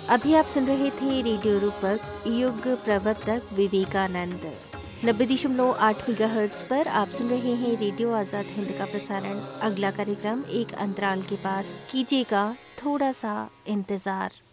अभी आप सुन रहे थे रेडियो रूपक युग प्रवर्तक विवेकानंद। 90.8 मेगाहर्ट्ज पर आप सुन रहे हैं रेडियो आज़ाद हिंद का प्रसारण। अगला कार्यक्रम एक अंतराल के बाद, कीजिएगा थोड़ा सा इंतज़ार।